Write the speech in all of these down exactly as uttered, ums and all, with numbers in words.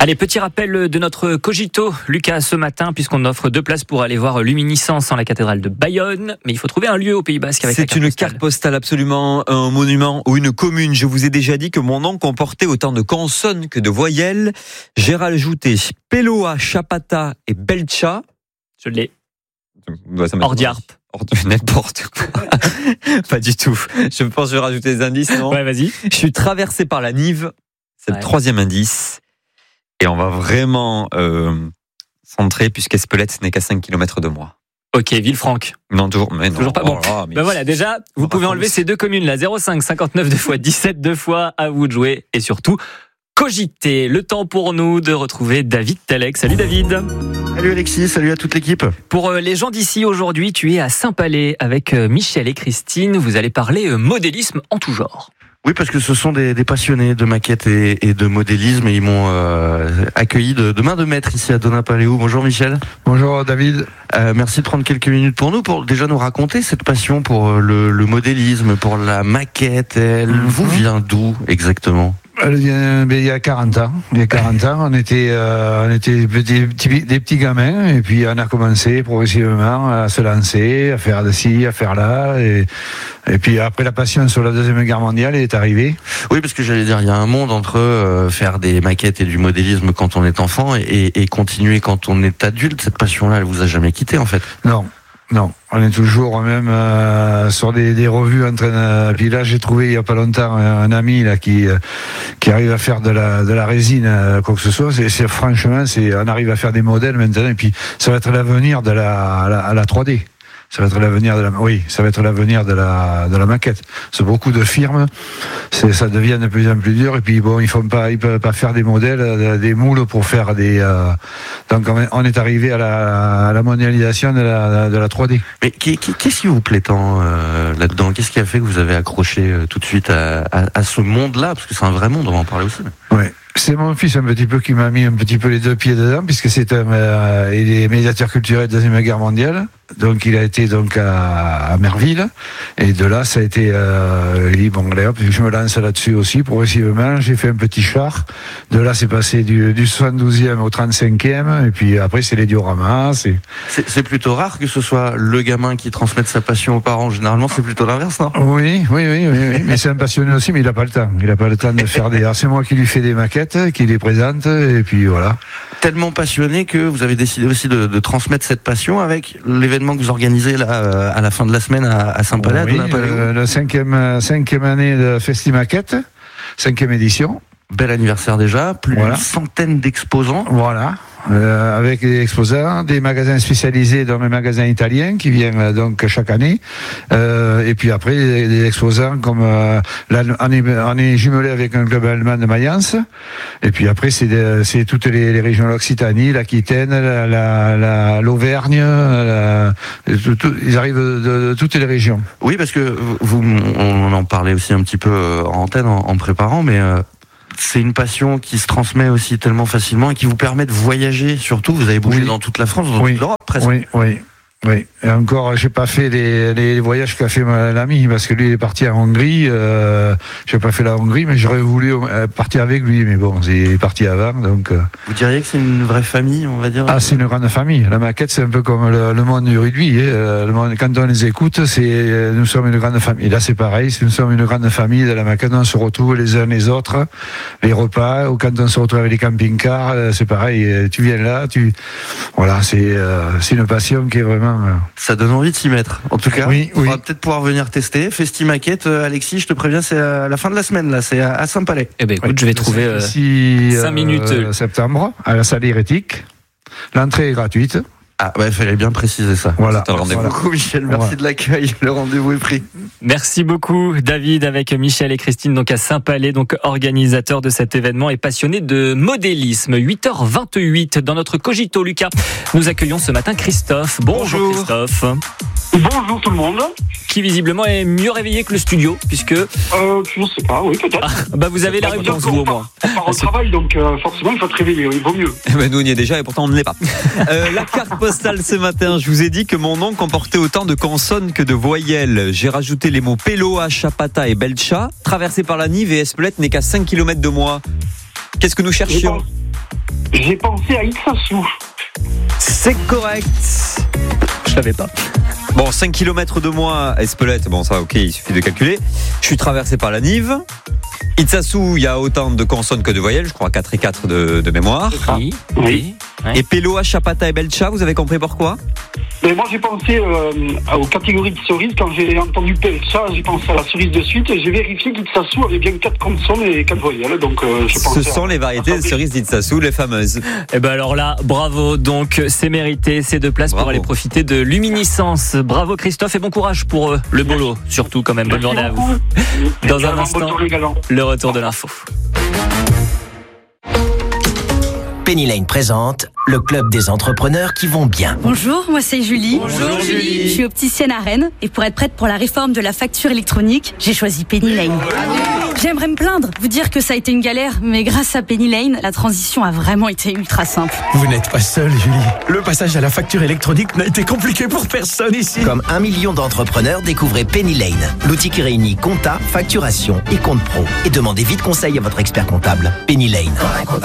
Allez, petit rappel de notre cogito, Lucas, ce matin, puisqu'on offre deux places pour aller voir Luminiscence en la cathédrale de Bayonne. Mais il faut trouver un lieu au Pays Basque avec C'est la carte une postale. carte postale, absolument, un monument ou une commune. Je vous ai déjà dit que mon nom comportait autant de consonnes que de voyelles. J'ai rajouté Peloa, Chapata et Belcha. Je l'ai. Bah, ça m'a- Ordiarp. Ordi- N'importe quoi. Pas du tout. Je pense que je vais rajouter des indices, non? Ouais, vas-y. Je suis traversé par la Nive. C'est Ouais. le troisième indice. Et on va vraiment euh, centrer, puisqu'Espelette n'est qu'à cinq kilomètres de moi. Ok, Villefranche. Non, toujours, mais non. Toujours pas bon. Oh là, mais- Ben voilà, déjà, vous On pouvez va enlever commencer. ces deux communes-là. zéro cinq cinquante-neuf deux fois dix-sept deux fois. À vous de jouer. Et surtout, cogiter. Le temps pour nous de retrouver David Talek. Salut David. Salut Alexis, salut à toute l'équipe. Pour euh, les gens d'ici aujourd'hui, tu es à Saint-Palais avec euh, Michel et Christine. Vous allez parler euh, modélisme en tout genre. Oui, parce que ce sont des, des passionnés de maquettes et, et de modélisme et ils m'ont euh, accueilli de, de main de maître ici à Donnapaléo. Bonjour Michel. Bonjour David. Euh, merci de prendre quelques minutes pour nous, pour déjà nous raconter cette passion pour le, le modélisme, pour la maquette. Elle Mhm. vous vient d'où exactement? Elle vient- ben, Il y a quarante ans, il y a quarante ans, on était, euh, on était petits- petits- des petits gamins et puis on a commencé progressivement à se lancer, à faire de ci, à faire là et, et puis après la passion sur la deuxième guerre mondiale est arrivée. Oui, parce que j'allais dire, il y a un monde entre euh, faire des maquettes et du modélisme quand on est enfant et, et, et continuer quand on est adulte. Cette passion-là, elle vous a jamais quitté en fait. Non. Non, on est toujours même euh, sur des, des revues en train de... Puis là, j'ai trouvé il y a pas longtemps un, un ami là qui euh, qui arrive à faire de la de la résine, euh, quoi que ce soit. C'est, c'est franchement, c'est on arrive à faire des modèles maintenant. Et puis ça va être l'avenir de la à la, à la trois D. Ça va être l'avenir de la, oui, ça va être l'avenir de la, de la maquette. C'est beaucoup de firmes, c'est, ça devient de plus en plus dur. Et puis bon, ils font pas, ils peuvent pas faire des modèles, euh, des moules pour faire des. Euh, donc on est arrivé à la, à la mondialisation de la, de la trois D. Mais qui- qui- qu'est-ce qui vous plaît tant euh, là-dedans? Qu'est-ce qui a fait que vous avez accroché euh, tout de suite à, à, à ce monde-là? Parce que c'est un vrai monde, on va en parler aussi. mais- Ouais. C'est mon fils un petit peu qui m'a mis un petit peu les deux pieds dedans, puisque c'est un, euh, il est médiateur culturel de la Deuxième Guerre mondiale. Donc il a été donc à, à Merville, et de là ça a été, euh, il dit bon allez hop, je me lance là-dessus aussi progressivement. J'ai fait un petit char. De là c'est passé du, du soixante-douzième au trente-cinquième, et puis après c'est les dioramas. C'est... C'est, c'est plutôt rare que ce soit le gamin qui transmette sa passion aux parents. Généralement, c'est plutôt l'inverse, non? Oui, oui, oui, oui, oui. Mais c'est un passionné aussi, mais il n'a pas le temps. Il n'a pas le temps de faire des. Alors, c'est moi qui lui fais des maquettes, qui les présente, et puis voilà. Tellement passionné que vous avez décidé aussi de, de transmettre cette passion avec l'événement que vous organisez là euh, à la fin de la semaine à, à Saint-Palais. à Oui, Donnapaléo. euh, la cinquième, euh, cinquième année de Festimaquette, cinquième édition. Bel anniversaire déjà, plus Voilà. d'une centaine d'exposants. Voilà. Euh, avec des exposants, des magasins spécialisés dans les magasins italiens qui viennent euh, donc chaque année, euh, et puis après des, des exposants comme euh, là, on est, on est jumelé avec un club allemand de Mayence, et puis après c'est, des, c'est toutes les, les régions de l'Occitanie, l'Aquitaine, la, la, la, l'Auvergne, la, tout, tout, ils arrivent de, de toutes les régions. Oui, parce que vous, on en parlait aussi un petit peu euh, en antenne en, en préparant, mais euh, c'est une passion qui se transmet aussi tellement facilement et qui vous permet de voyager. Surtout, vous avez bougé Oui. dans toute la France, dans Oui. toute l'Europe presque. Oui, oui. Oui, et encore, j'ai pas fait les, les voyages qu'a fait ma- l'ami, parce que lui il est parti en Hongrie. Euh, j'ai pas fait la Hongrie, mais j'aurais voulu euh, partir avec lui, mais bon, il est parti avant, donc. Euh. Vous diriez que c'est une vraie famille, on va dire? Ah, c'est une grande famille. La maquette, c'est un peu comme le, le monde du rugby. Hein. Euh, Le monde, quand on les écoute, c'est euh, nous sommes une grande famille. Là, c'est pareil. C'est, nous sommes une grande famille de la maquette. On se retrouve les uns les autres, les repas, ou quand on se retrouve avec les camping-cars, euh, c'est pareil. Euh, Tu viens là, tu, voilà, c'est euh, c'est une passion qui est vraiment. Euh... Ça donne envie de s'y mettre. En tout cas, Oui, on oui. va peut-être pouvoir venir tester. Festimaquette, euh, Alexis, je te préviens, c'est à la fin de la semaine, là, c'est à, à Saint-Palais. Eh ben écoute, je vais trouver euh, D'ici, cinq minutes. euh, septembre, à la salle hérétique. L'entrée est gratuite. Ah, bah, il fallait bien préciser ça. Voilà. C'est un rendez-vous. Merci beaucoup, Michel. Merci Voilà. de l'accueil. Le rendez-vous est pris. Merci beaucoup David avec Michel et Christine donc à Saint-Palais, donc organisateur de cet événement et passionné de modélisme. huit heures vingt-huit dans notre cogito Lucas. Nous accueillons ce matin Christophe. Bonjour, Bonjour. Christophe. Bonjour tout le monde. Qui visiblement est mieux réveillé que le studio puisque Euh, je sais pas, oui, peut-être. ah, bah vous avez la Bah, réponse peut-être vous au qu'on moins. part- On part au travail, donc euh, forcément, il faut te réveiller, il vaut mieux. Eh ben, nous on y est déjà et pourtant on ne l'est pas. Euh, la carte postale ce matin, je vous ai dit que mon nom comportait autant de consonnes que de voyelles. J'ai rajouté les mots Peloa, Chapata et Belcha. Traversé par la Nive et Espelette n'est qu'à cinq kilomètres de moi. Qu'est-ce que nous Je cherchions? pense, J'ai pensé à Itsasu. C'est correct. Je savais pas. Bon, cinq kilomètres de moi à Espelette, bon ça ok, il suffit de calculer. Je suis traversé par la Nive. Itsasu, il y a autant de consonnes que de voyelles, je crois quatre et quatre de, de mémoire. Oui. Oui. Ouais. Et Peloa, Chapata et Belcha, vous avez compris pourquoi? Mais moi j'ai pensé euh, aux catégories de cerises. Quand j'ai entendu Pelcha, j'ai pensé à la cerise de suite et j'ai vérifié qu'Itsasu avait bien quatre consonnes et quatre voyelles. Donc euh, je Ce sont les variétés de cerises d'Itsasu, les fameuses. Et ben alors là, bravo. Donc c'est mérité, ces deux places Bravo. pour aller profiter de Luminiscence. Bravo Christophe et bon courage pour euh, le bolo. Surtout quand même, bonne journée à vous. Dans un instant, le retour de l'info. Penny Lane présente le club des entrepreneurs qui vont bien. Bonjour, moi c'est Julie. Bonjour Julie. Je suis opticienne à Rennes et pour être prête pour la réforme de la facture électronique, j'ai choisi Penny Lane. J'aimerais me plaindre, vous dire que ça a été une galère, mais grâce à Penny Lane, la transition a vraiment été ultra simple. Vous n'êtes pas seule, Julie. Le passage à la facture électronique n'a été compliqué pour personne ici. Comme un million d'entrepreneurs, découvrez Penny Lane, l'outil qui réunit compta, facturation et compte pro. Et demandez vite conseil à votre expert comptable. Penny Lane.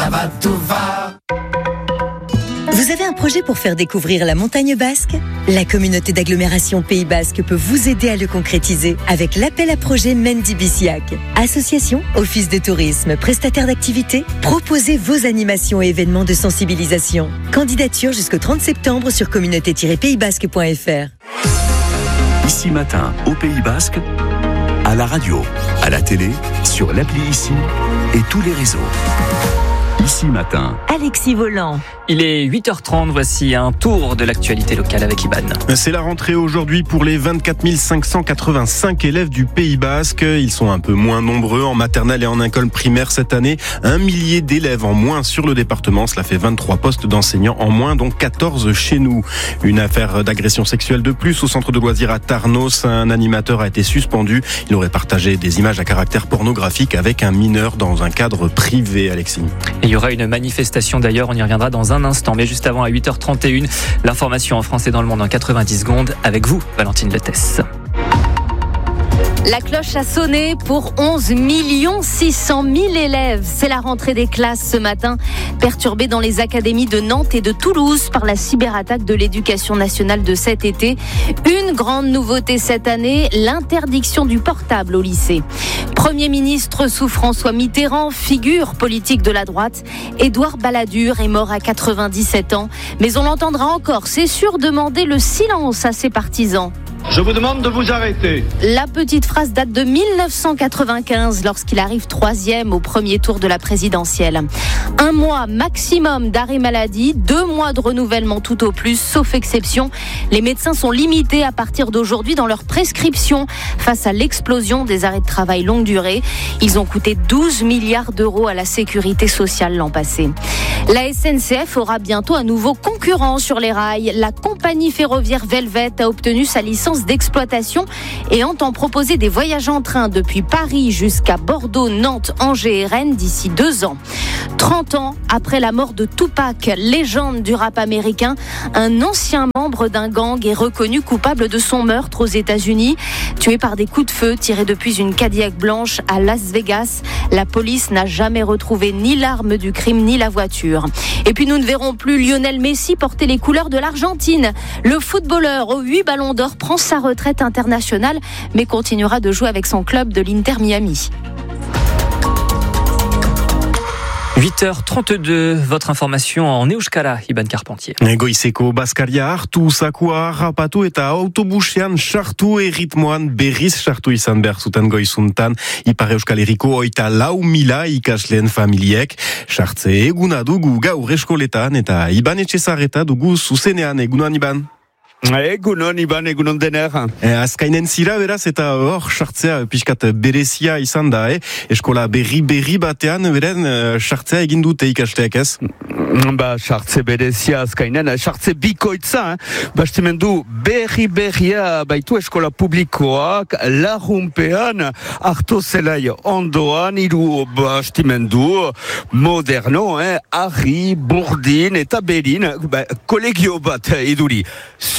Vous avez un projet pour faire découvrir la montagne basque ? La communauté d'agglomération Pays Basque peut vous aider à le concrétiser avec l'appel à projet Mendy Biciac. Association, office de tourisme, prestataire d'activités, proposez vos animations et événements de sensibilisation. Candidature jusqu'au trente septembre sur communauté tiret pays basque point f r. Ici Matin, au Pays Basque, à la radio, à la télé, sur l'appli Ici et tous les réseaux. Ici Matin. Alexis Volant. Il est huit heures trente, voici un tour de l'actualité locale avec Iban. C'est la rentrée aujourd'hui pour les vingt-quatre mille cinq cent quatre-vingt-cinq élèves du Pays Basque. Ils sont un peu moins nombreux en maternelle et en école primaire cette année. Un millier d'élèves en moins sur le département. Cela fait vingt-trois postes d'enseignants en moins, dont quatorze chez nous. Une affaire d'agression sexuelle de plus au centre de loisirs à Tarnos. Un animateur a été suspendu. Il aurait partagé des images à caractère pornographique avec un mineur dans un cadre privé, Alexis. Et il y aura une manifestation d'ailleurs, on y reviendra dans un instant. Mais juste avant, à huit heures trente et une, l'information en français dans le monde en quatre-vingt-dix secondes avec vous, Valentine Lettès. La cloche a sonné pour onze millions six cent mille élèves. C'est la rentrée des classes ce matin, perturbée dans les académies de Nantes et de Toulouse par la cyberattaque de l'éducation nationale de cet été. Une grande nouveauté cette année, l'interdiction du portable au lycée. Premier ministre sous François Mitterrand, figure politique de la droite, Édouard Balladur est mort à quatre-vingt-dix-sept ans. Mais on l'entendra encore, c'est sûr, demander le silence à ses partisans. Je vous demande de vous arrêter. La petite phrase date de mille neuf cent quatre-vingt-quinze, lorsqu'il arrive troisième au premier tour de la présidentielle. Un mois maximum d'arrêt maladie, deux mois de renouvellement tout au plus, sauf exception. Les médecins sont limités à partir d'aujourd'hui dans leur prescription face à l'explosion des arrêts de travail longue durée. Ils ont coûté douze milliards d'euros à la sécurité sociale l'an passé. La S N C F aura bientôt un nouveau concurrent sur les rails. La compagnie ferroviaire Velvet a obtenu sa licence d'exploitation et entend proposer des voyages en train depuis Paris jusqu'à Bordeaux, Nantes, Angers et Rennes d'ici deux ans. trente ans après la mort de Tupac, légende du rap américain, un ancien membre d'un gang est reconnu coupable de son meurtre aux États-Unis. Tué par des coups de feu tirés depuis une Cadillac blanche à Las Vegas, la police n'a jamais retrouvé ni l'arme du crime ni la voiture. Et puis nous ne verrons plus Lionel Messi porter les couleurs de l'Argentine. Le footballeur aux huit ballons d'or prend sa retraite internationale, mais continuera de jouer avec son club de l'Inter Miami. huit heures trente-deux, votre information en euskara, Iban Carpentier. Goizeko Baskaria hartu sakua harrapatu eta autobusean sartu erritmoan berriz sartu izan behar zuten goizuntan Ipar Euskal Herriko oita lau mila ikasleen familiek. Sartze eguna dugu gaur eskoletan eta Iban Etxezarreta dugu zuzenean. Egunan, Iban? Egunon, Iban, egunon dener. E, azkainen zira beraz eta hor sartzea pixkat berezia izan da, eh? Eskola berri berri batean beren sartzea egin dute ikasleak, ez? Ba, sartze berezia azkainen, sartze bikoitza, eh? Bastimendu berri berria baitu eskola publikoak larunpean hartu zelai ondoan iru bastimendu moderno, eh? Arri, Burdin eta Berin, ba, kolegio bat iduri.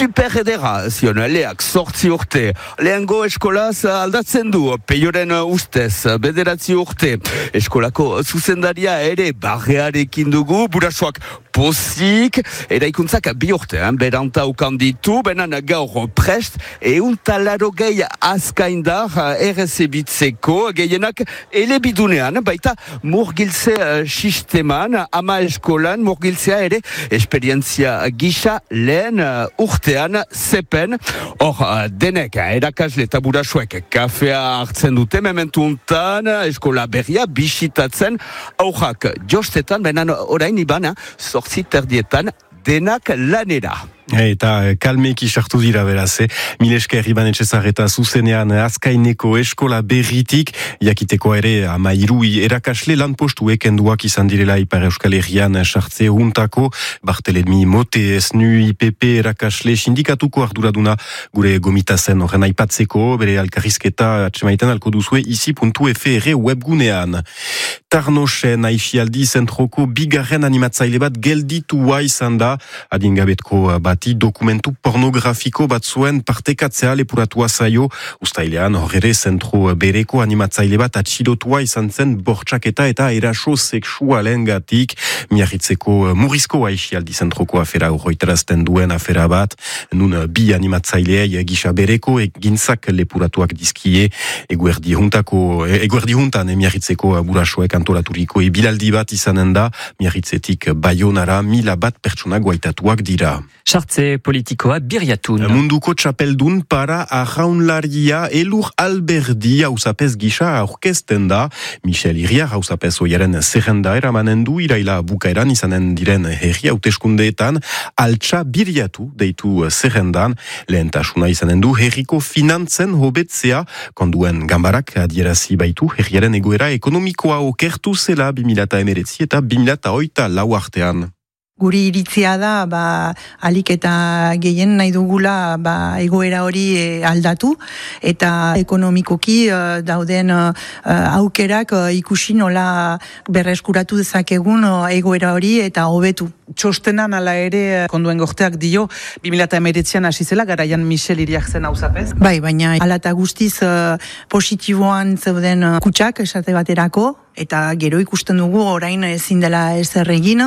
super federazio, leak sortzi urte. Lehengo eskolaz aldatzen du, peioren ustez, bederatzi urte. Eskolako zuzendaria ere barrearekin dugu, burasoak pozik, eraikuntzak bi urte, eh? beranta ukan ditu, benan gaur prest, euntalaro gehi azkaindar errezebitzeko, gehienak elebidunean, baita murgiltze sisteman, ama eskolan murgiltzea ere, esperientzia gisa lehen urtean zepen, hor denek, erakasle eta burasuek kafea hartzen dute, mementu untan, eskola berria bisitatzen, aurrak jostetan, benan orain ibana, sortzi terdietan, denak lanera. Eta kalmeki sartu dira beraz, eh? Milesker Iban Etxezarreta zuzenean azkaineko eskola berritik, jakiteko ere amairu erakasle lanpostu ekenduak izan direla Ipar Euskal Herrian sartze untako, Bartelemi Mote, S N U, I P P erakasle sindikatuko arduraduna gure gomitazen horren aipatzeko, bere alkarrizketa atxemaiten alko duzue ici puntu f r webgunean. Tarnosen Aixialdi zentroko bigarren animatzaile bat gelditua izan da, adingabetko bat dokumentu pornografiko bat zuen partekatzea lepuratua zaio, ustailean horre zentro bereko animatzaile bat atxilotua izan zen bortxaketa eta eraso sexualen gatik, miarritzeko Murrizko Aixialdi zentroko afera horroitarazten duen afera bat, nun bi animatzailei gisa bereko egintzak lepuratuak dizkie, eguerdi juntako, eguerdi juntan miarritzeko burasoek antolaturiko ebilaldi bat izanen da, miarritzetik Baionara mila bat pertsona guaitatuak dira. Sartze politikoa Biriatun. Munduko txapeldun para arraunlaria Elur Alberdi hausapez gisa aurkezten da. Michel Iriar hausapez oiaren zerrenda eramanen du iraila bukaeran izanen diren herri hauteskundeetan altxa Biriatu deitu zerrendan. Lehentasuna izanen du herriko finantzen hobetzea konduen gambarak adierazi baitu herriaren egoera ekonomikoa okertu zela bi mila hemeretzi eta bi mila hogeita lau artean. Guri iritzia da, ba, alik eta gehien nahi dugula ba, egoera hori e, aldatu, eta ekonomikoki e, dauden e, aukerak e, ikusi nola berreskuratu dezakegun e, egoera hori eta hobetu. Txostenan ala ere konduen gorteak dio, bi mila hemeretzian hasi zela, garaian Michel Iriak zen hausapez. Bai, baina ala eta guztiz e, positiboan zeuden e, kutsak esate baterako, eta gero ikusten dugu orain ezin dela ezer egin,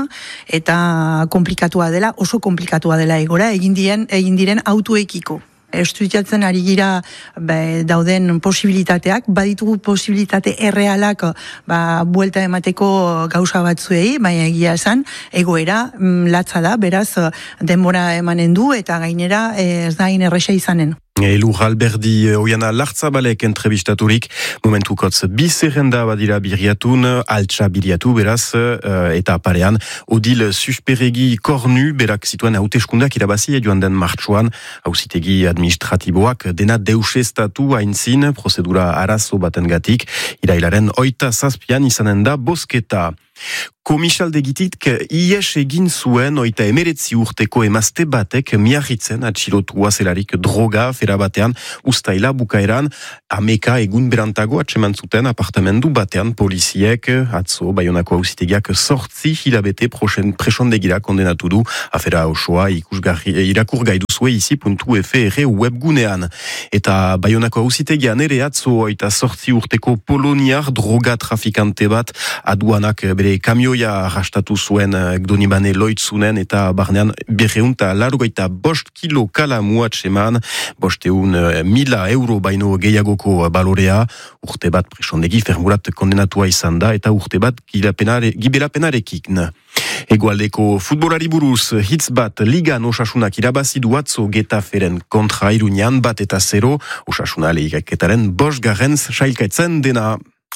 eta komplikatua dela, oso komplikatua dela egora, egin diren, egin diren autuekiko. Estudiatzen ari gira be, dauden posibilitateak, baditugu posibilitate errealak ba, buelta emateko gauza batzuei, baina egia esan, egoera mm, latza da, beraz denbora emanen du, eta gainera ez da hain erresa izanen. Elur Alberdi oiana lartzabalek entrevistaturik, momentukotz bi zerrenda badira Biriatun, altxa Biriatu beraz, eta parean, Odil Susperegi Kornu, berak zituen hauteskundak irabazi joan den martxuan, hauzitegi administratiboak dena deusestatu haintzin, prozedura arazo baten gatik, irailaren oita zazpian izanen da bosketa. Komisaldegitik ies egin zuen oita emeretzi urteko emazte batek miarritzen atxilotua zelarik droga fera batean ustaila bukaeran ameka egun berantago atseman zuten apartamendu batean poliziek atzo Baionako auzitegiak sortzi hilabete presondegira kondenatu du afera osoa ikusgarri irakurgai duzue ici puntu f r webgunean eta Baionako auzitegian ere atzo oita sortzi urteko poloniar droga trafikante bat aduanak bere kamioia arrastatu zuen Donibane loitzunen eta barnean berreunta larogeita bost kilo kalamu atseman, bosteun mila euro baino gehiagoko balorea, urte bat presondegi fermurat kondenatua izan da eta urte bat gibelapenarekin. Egoaldeko futbolari buruz hitz bat ligan Osasunak irabazi du atzo Getaferen kontra Iruñan bat eta zero, Osasuna lehiketaren bost garrentz sailkaitzen dena.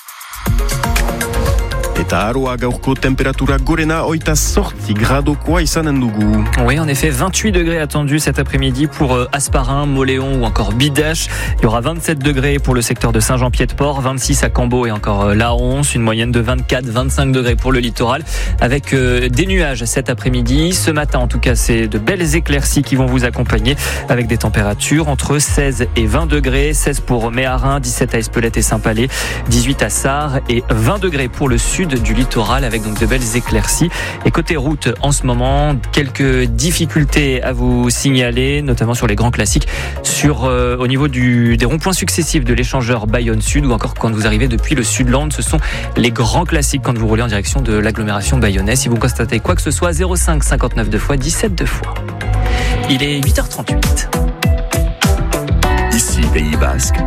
Eta aroa gaurko temperatura gorena oita sorti gradokoa izanen dugu. Oui, en effet, vingt-huit degrés attendus cet après-midi pour euh, Asparin, Moléon ou encore Bidache. Il y aura vingt-sept degrés pour le secteur de Saint-Jean-Pied-de-Port, vingt-six à Cambo et encore euh, La Ronce, une moyenne de vingt-quatre à vingt-cinq degrés pour le littoral, avec euh, des nuages cet après-midi. Ce matin, en tout cas, c'est de belles éclaircies qui vont vous accompagner, avec des températures entre seize et vingt degrés, seize pour Méharin, dix-sept à Espelette et Saint-Palais, dix-huit à Sarre et vingt degrés pour le sud sud du littoral avec donc de belles éclaircies. Et côté route, en ce moment, quelques difficultés à vous signaler, notamment sur les grands classiques, sur euh, au niveau du, des ronds-points successifs de l'échangeur Bayonne Sud ou encore quand vous arrivez depuis le Sudland. Ce sont les grands classiques quand vous roulez en direction de l'agglomération bayonnaise. Si vous constatez quoi que ce soit, zéro cinq cinquante-neuf deux fois dix-sept deux fois. Il est huit heures trente-huit. Ici, Pays Basque.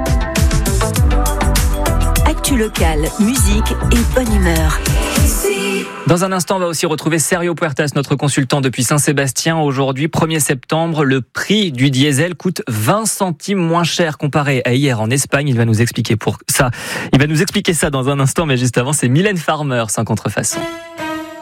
Actu locale, musique et bonne humeur. Dans un instant, on va aussi retrouver Sergio Puertas, notre consultant depuis Saint-Sébastien. Aujourd'hui, premier septembre, le prix du diesel coûte vingt centimes moins cher comparé à hier en Espagne. Il va nous expliquer pour ça. Il va nous expliquer ça dans un instant, mais juste avant, c'est Mylène Farmer, sans contrefaçon.